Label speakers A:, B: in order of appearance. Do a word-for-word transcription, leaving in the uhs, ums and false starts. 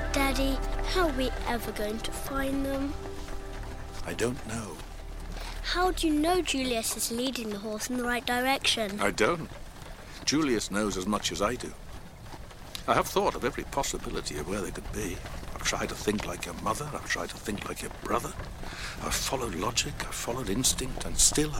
A: Daddy, how are we ever going to find them?
B: I don't know.
A: How do you know Julius is leading the horse in the right direction?
B: I don't. Julius knows as much as I do. I have thought of every possibility of where they could be. I've tried to think like your mother. I've tried to think like your brother. I've followed logic. I've followed instinct. And still